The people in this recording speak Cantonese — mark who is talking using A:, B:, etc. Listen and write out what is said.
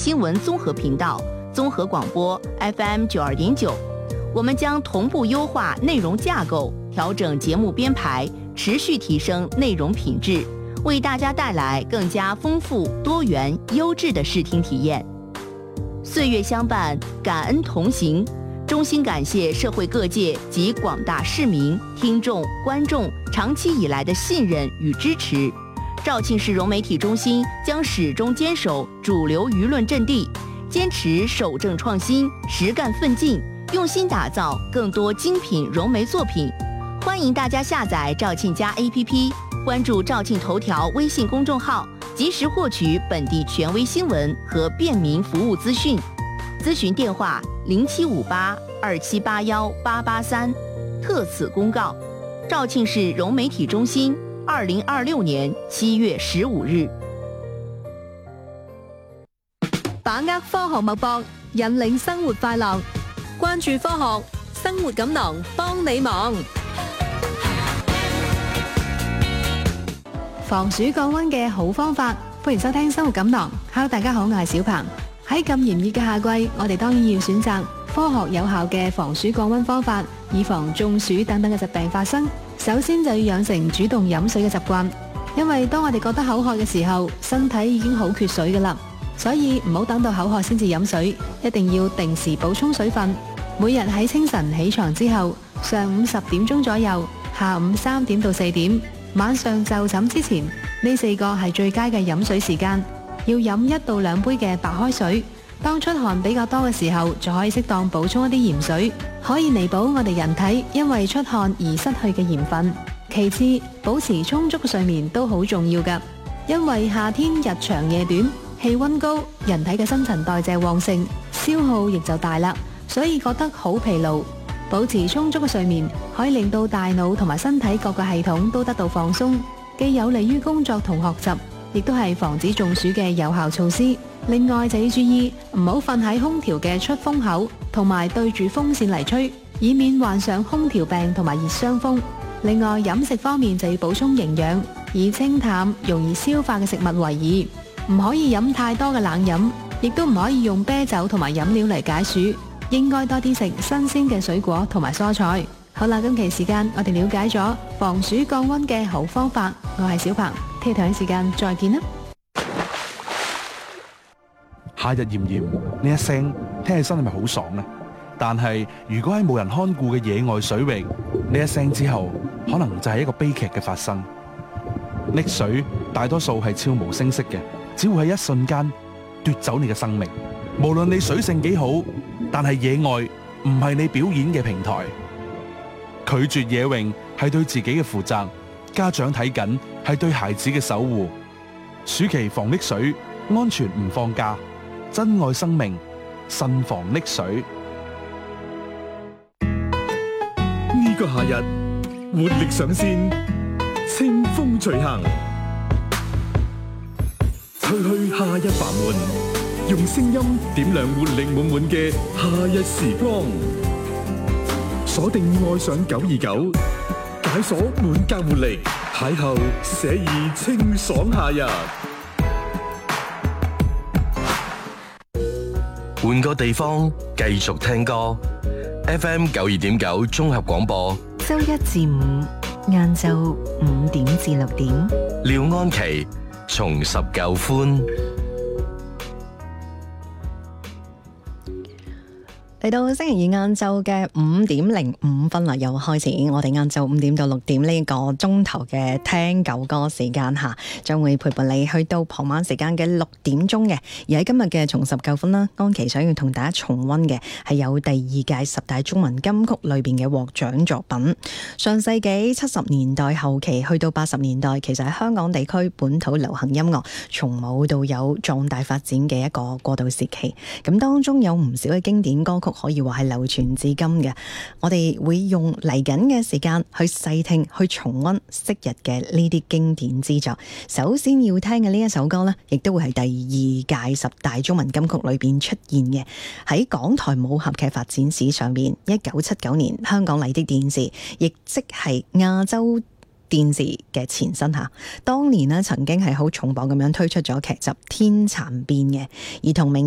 A: 新聞綜合頻道、綜合廣播 FM92.9。我們將同步優化內容架構，調整節目編排，持續提升內容品質，為大家帶來更加豐富、多元、優質的視聽體驗。歲月相伴，感恩同行。衷心感謝社會各界及廣大市民、聽眾、觀眾長期以來的信任與支持。肇慶市融媒體中心將始終堅守主流輿論陣地，堅持守正創新、實幹奮進，用心打造更多精品融媒作品。歡迎大家下載肇慶家 APP， 關注肇慶頭條微信公眾號，及時獲取本地權威新聞和便民服務資訊。諮詢電話075827818883。特此公告。肇慶市融媒體中心，2026年7月15日。
B: 把握科學脈搏，引領生活快樂。關注科學，生活錦囊幫你忙。防暑降溫嘅好方法，歡迎收聽生活錦囊。Hello， 大家好，我係小鵬。喺咁炎熱嘅夏季，我哋當然要選擇科學有效嘅防暑降溫方法，以防中暑等等嘅疾病發生。首先就要養成主動飲水嘅習慣，因為當我哋覺得口渴嘅時候，身體已經好缺水㗎喇，所以唔好等到口渴先至飲水，一定要定時補充水分。每日喺清晨起床之後，上午10點鐘左右，下午3點到4點，晚上就寢之前，呢4個係最佳嘅飲水時間。要飲1到2杯嘅白開水，當出汗比較多嘅時候，就可以適當補充一啲鹽水，可以彌補我哋人體因為出汗而失去嘅鹽分。其次，保持充足嘅睡眠都好重要㗎，因為夏天日長夜短，氣溫高，人體嘅新陳代謝旺盛，消耗亦就大啦，所以覺得好疲勞。保持充足嘅睡眠可以令到大腦同埋身體各個系統都得到放鬆，既有利於工作同學習，亦都係防止中暑嘅有效措施。另外就要注意唔好瞓喺空調嘅出風口，同埋對住風扇嚟吹，以免患上空調病同埋熱傷風。另外飲食方面就要補充營養，以清淡容易消化嘅食物為宜，唔可以飲太多嘅冷飲，亦都唔可以用啤酒同埋飲料嚟解暑，應該多啲食新鮮嘅水果同埋蔬菜。好啦，今期時間我哋了解咗防暑降溫嘅好方法，我係小鵬，聽日同樣時間再見啦。
C: 夏日炎炎，呢一聲聽起身係咪好爽呢？但係如果喺無人看顧嘅野外水域，呢一聲之後可能就係一個悲劇嘅發生。溺水大多數係悄無聲息嘅，只會喺一瞬間奪走你嘅生命。無論你水性幾好，但係野外唔係你表演嘅平台。拒絕野泳係對自己嘅負責，家長睇緊係對孩子嘅守護。暑期防溺水，安全唔放假，珍愛生命，慎防溺水。
D: 呢個夏日活力上線，清風隨行，吹去夏日煩悶，用聲音點亮活力滿滿嘅夏日時光。鎖定愛上929，解鎖滿格活力，邂逅寫意清爽夏日。
E: 換個地方繼續聽歌 ，FM92.9 綜合廣播，
B: 周1至5晏晝5點至6點。
E: 廖安琪重拾舊歡。
F: 嚟到星期2晏晝嘅5點05分啦，又開始我哋晏晝5點到6點呢個鐘頭嘅聽舊歌時間吓，將會陪伴你去到傍晚時間嘅6點鐘嘅。而喺今日嘅重拾舊歡啦，安琪想要同大家重溫嘅係有第2屆10大中文金曲裏邊嘅獲獎作品。上世紀70年代後期去到80年代，其實喺香港地區本土流行音樂從冇到有壯大發展嘅一個過渡時期。咁當中有唔少嘅經典歌曲可以話係流傳至今嘅，我哋會用嚟緊嘅時間去細聽、去重溫昔日嘅呢啲經典之作。首先要聽嘅呢一首歌呢，亦都會係第2屆10大中文金曲裏邊出現嘅。喺港台武俠劇發展史上面，1979年香港麗的電視，亦即係亞洲電視嘅前身下，當年呢曾經係好重磅咁樣推出咗劇集《天蠶變》嘅，而同名